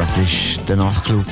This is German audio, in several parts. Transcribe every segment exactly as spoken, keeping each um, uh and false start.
Das ist der Nachtclub,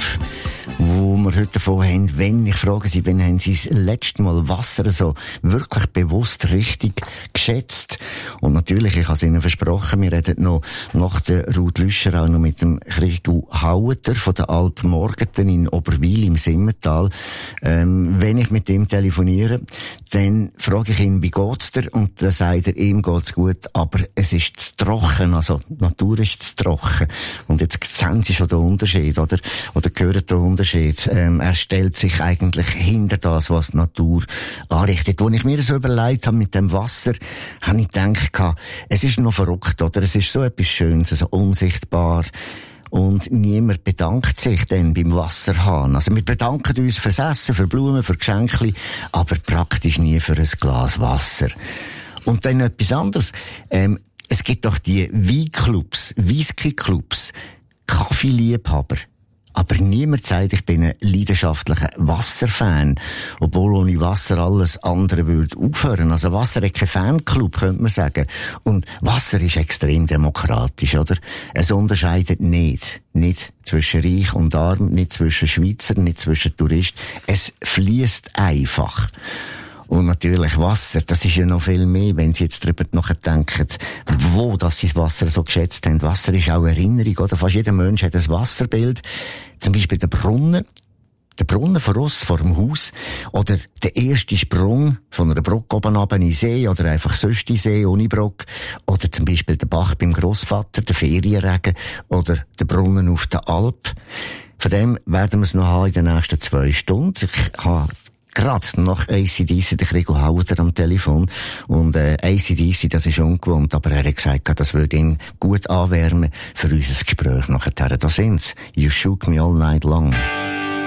wo wir heute davon haben, wenn ich frage Sie, wann haben Sie das letzte Mal Wasser so wirklich bewusst richtig geschätzt? Und natürlich, ich habe es Ihnen versprochen, wir reden noch nach der Ruth Lüscher auch noch mit dem Christu Haueter von der Alp Morgeten in Oberwil im Simmental. Ähm, wenn ich mit ihm telefoniere, dann frage ich ihn, wie geht's dir? Und dann sagt er, ihm geht's gut, aber es ist zu trocken, also die Natur ist zu trocken. Und jetzt sehen Sie schon den Unterschied, oder? Oder hören den Unterschied. Ähm, er stellt sich eigentlich hinter das, was die Natur anrichtet. Als ich mir so überlegt habe mit dem Wasser, habe ich gedacht, es ist noch verrückt, oder? Es ist so etwas Schönes, so unsichtbar. Und niemand bedankt sich dann beim Wasserhahn. Also wir bedanken uns fürs Essen, für Blumen, für Geschenke, aber praktisch nie für ein Glas Wasser. Und dann etwas anderes. Ähm, es gibt doch die Weinclubs, Whisky-Clubs, Kaffeeliebhaber. Aber niemand sagt, ich bin ein leidenschaftlicher Wasserfan. Obwohl ohne Wasser alles andere würde aufhören. Also Wasser hat kein Fanclub, könnte man sagen. Und Wasser ist extrem demokratisch, oder? Es unterscheidet nicht. Nicht zwischen Reich und Arm, nicht zwischen Schweizer, nicht zwischen Touristen. Es fließt einfach. Und natürlich Wasser, das ist ja noch viel mehr, wenn Sie jetzt darüber nachdenken, wo dass Sie das Wasser so geschätzt haben. Wasser ist auch Erinnerung, oder? Fast jeder Mensch hat ein Wasserbild. Zum Beispiel der Brunnen. Der Brunnen vor uns, vor dem Haus. Oder der erste Sprung von einer Brücke oben runter in den See, oder einfach sonst in den See, ohne Brücke. Oder zum Beispiel der Bach beim Grossvater, der Ferienregen. Oder der Brunnen auf der Alp. Von dem werden wir es noch haben in den nächsten zwei Stunden. Ich habe gerade nach A C D C, der Christu Haueter am Telefon. Und äh, A C D C, das ist ungewohnt, aber er hat gesagt, das würde ihn gut anwärmen für unser Gespräch nachher. Da sind's. You shook me all night long.